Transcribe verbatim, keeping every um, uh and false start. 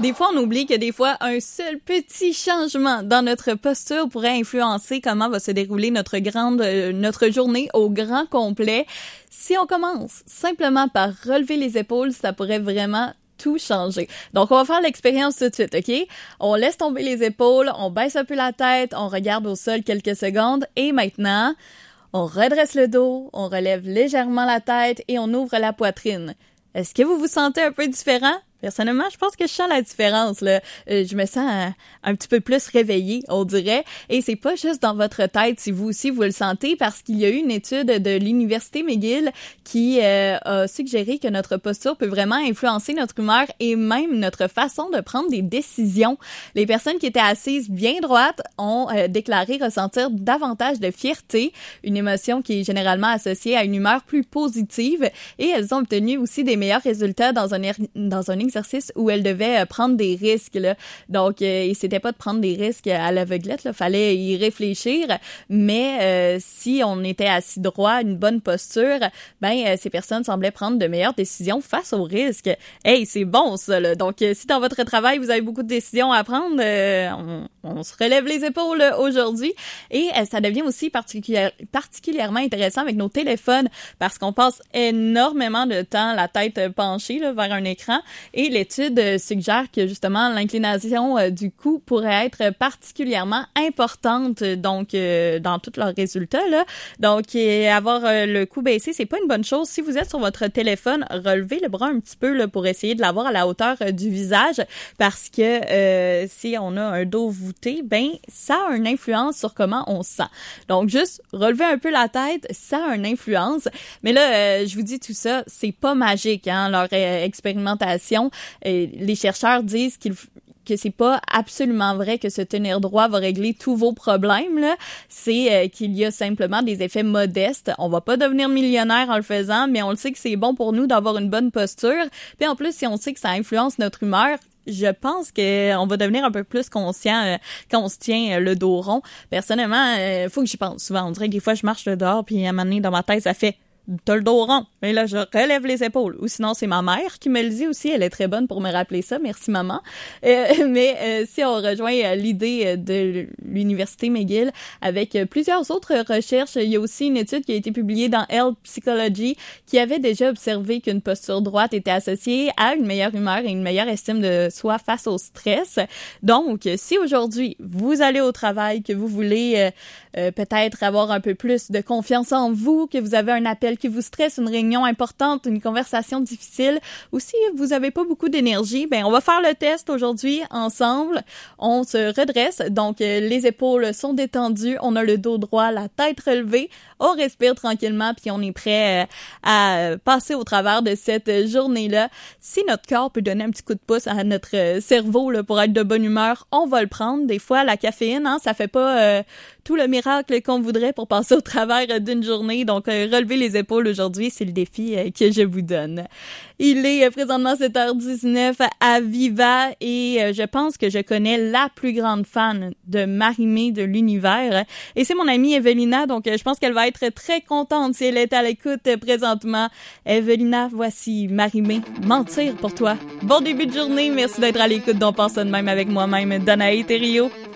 Des fois, on oublie que des fois, un seul petit changement dans notre posture pourrait influencer comment va se dérouler notre grande, euh, notre journée au grand complet. Si on commence simplement par relever les épaules, ça pourrait vraiment tout changer. Donc, on va faire l'expérience tout de suite, OK? On laisse tomber les épaules, on baisse un peu la tête, on regarde au sol quelques secondes et maintenant, on redresse le dos, on relève légèrement la tête et on ouvre la poitrine. Est-ce que vous vous sentez un peu différent? Personnellement, je pense que je sens la différence, là. Euh, je me sens un, un petit peu plus réveillée, on dirait. Et c'est pas juste dans votre tête, si vous aussi vous le sentez, parce qu'il y a eu une étude de l'Université McGill qui euh, a suggéré que notre posture peut vraiment influencer notre humeur et même notre façon de prendre des décisions. Les personnes qui étaient assises bien droites ont euh, déclaré ressentir davantage de fierté, une émotion qui est généralement associée à une humeur plus positive, et elles ont obtenu aussi des meilleurs résultats dans un, er- dans un exercice où elle devait prendre des risques, là. Donc, euh, et c'était pas de prendre des risques à l'aveuglette, là. Fallait y réfléchir. Mais euh, si on était assis droit, une bonne posture, ben euh, ces personnes semblaient prendre de meilleures décisions face aux risques. Hey, c'est bon ça, là. Donc, euh, si dans votre travail vous avez beaucoup de décisions à prendre, euh, on, on se relève les épaules aujourd'hui. Et euh, ça devient aussi particulière, particulièrement intéressant avec nos téléphones parce qu'on passe énormément de temps la tête penchée là, vers un écran. Et l'étude euh, suggère que justement l'inclination euh, du cou pourrait être particulièrement importante donc euh, dans tous leurs résultats là. Donc euh, avoir euh, le cou baissé, c'est pas une bonne chose. Si vous êtes sur votre téléphone, relevez le bras un petit peu là pour essayer de l'avoir à la hauteur euh, du visage parce que euh, si on a un dos voûté, ben ça a une influence sur comment on se sent. Donc juste relever un peu la tête, ça a une influence. Mais là euh, je vous dis tout ça, c'est pas magique hein, leur euh, expérimentation. Et les chercheurs disent qu'il que c'est pas absolument vrai que se tenir droit va régler tous vos problèmes là, c'est euh, qu'il y a simplement des effets modestes. On va pas devenir millionnaire en le faisant, mais on le sait que c'est bon pour nous d'avoir une bonne posture. Puis en plus, si on sait que ça influence notre humeur, je pense que on va devenir un peu plus conscient euh, quand on se tient euh, le dos rond. Personnellement, euh, faut que j'y pense souvent. On dirait que des fois je marche le dehors puis à un moment donné dans ma tête ça fait t'as le dos rond. Et là, je relève les épaules. Ou sinon, c'est ma mère qui me le dit aussi. Elle est très bonne pour me rappeler ça. Merci, maman. Euh, mais euh, si on rejoint euh, l'idée euh, de l'Université McGill avec euh, plusieurs autres recherches, il y a aussi une étude qui a été publiée dans Health Psychology qui avait déjà observé qu'une posture droite était associée à une meilleure humeur et une meilleure estime de soi face au stress. Donc, si aujourd'hui, vous allez au travail, que vous voulez euh, euh, peut-être avoir un peu plus de confiance en vous, que vous avez un appel qui vous stresse, une réunion importante, une conversation difficile, ou si vous n'avez pas beaucoup d'énergie, ben on va faire le test aujourd'hui ensemble. On se redresse, donc euh, les épaules sont détendues, on a le dos droit, la tête relevée, on respire tranquillement, puis on est prêt euh, à passer au travers de cette journée-là. Si notre corps peut donner un petit coup de pouce à notre cerveau là, pour être de bonne humeur, on va le prendre. Des fois, la caféine, hein, ça fait pas euh, tout le miracle qu'on voudrait pour passer au travers d'une journée. Donc, euh, relever les épaules aujourd'hui, c'est le défi euh, que je vous donne. Il est euh, présentement sept heures dix-neuf à Viva et euh, je pense que je connais la plus grande fan de Marie-Mé de l'univers. Et c'est mon amie Evelina, donc euh, je pense qu'elle va être très contente si elle est à l'écoute euh, présentement. Evelina, voici Marie-Mé, Mentir pour toi. Bon début de journée, merci d'être à l'écoute d'On pense ça de même avec moi-même, Danae Thériault.